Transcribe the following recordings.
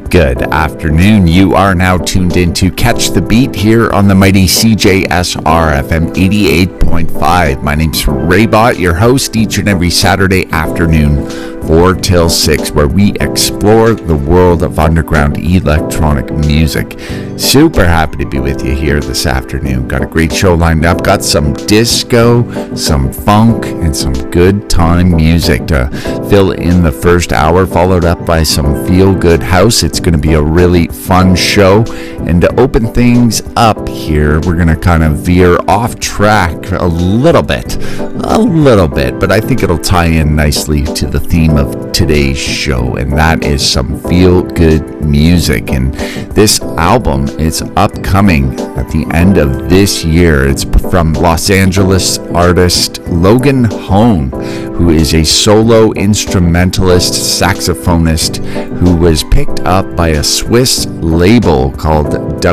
Good afternoon. You are now tuned in to Catch the Beat here on the mighty CJSR FM 88.5. My name's Raybot, your host each and every Saturday afternoon, 4 till 6, where we explore the world of underground electronic music. Super happy to be with you here this afternoon. Got a great show lined up. Got some disco, some funk, and some good time music to fill in the first hour, followed up by some feel-good house. It's going to be a really fun show. And to open things up here, we're going to kind of veer off track a little bit, but I think it'll tie in nicely to the theme of today's show, and that is some feel-good music. And this album is upcoming at the end of this year. It's from Los Angeles artist Logan Hone, who is a solo instrumentalist saxophonist who was picked up by a Swiss label called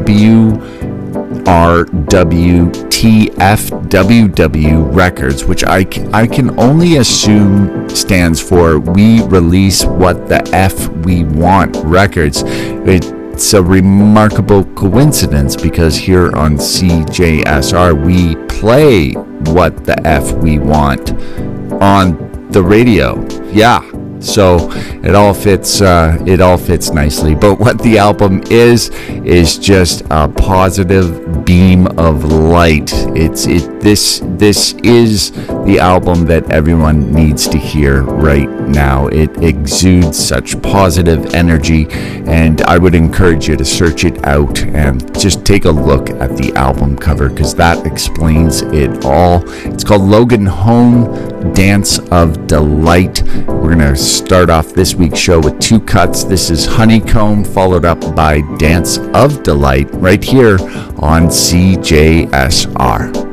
WRWTFWW Records, which I can only assume stands for We Release What the F We Want Records. It's a remarkable coincidence because here on CJSR we play What the F We Want on the radio. Yeah. So it all fits nicely. But what the album is just a positive beam of light. This is the album that everyone needs to hear right now. It exudes such positive energy, and I would encourage you to search it out and just take a look at the album cover, because that explains it all. It's called Logan Hone, Dance of Delight. We're gonna start off this week's show with two cuts. This is Honeycomb, followed up by Dance of Delight, right here on CJSR.